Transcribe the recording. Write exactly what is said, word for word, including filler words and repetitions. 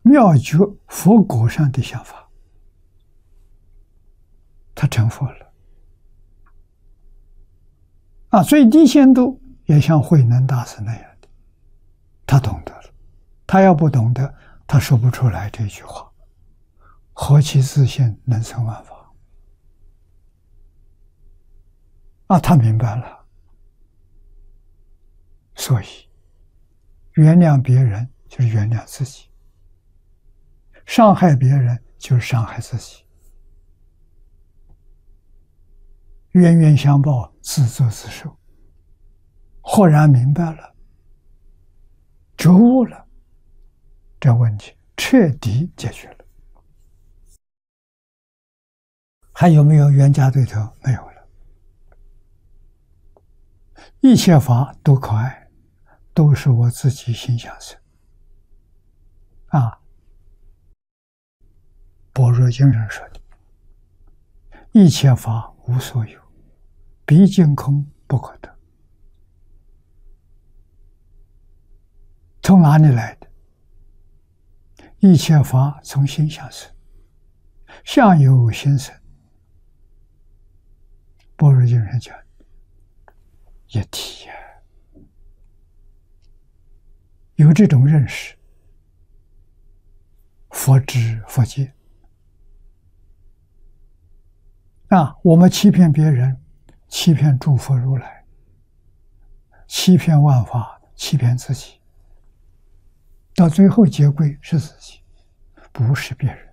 妙觉佛果上的想法，他成佛了。啊，最低限度也像慧能大师那样的，他懂得了。他要不懂得，他说不出来这句话。何其自信，能生万法。啊，他明白了。所以，原谅别人就是原谅自己，伤害别人就是伤害自己。冤冤相报，自作自受。豁然明白了，觉悟了，这问题彻底解决了。还有没有冤家对头？没有了。一切法都可爱，都是我自己心想生。啊，般若经上说的，一切法无所有，毕竟空不可得。从哪里来的？一切法从心想生，相由心生。般若经上讲，一体呀，有这种认识，佛知佛见。啊，我们欺骗别人，欺骗诸佛如来，欺骗万法，欺骗自己，到最后结归是自己，不是别人。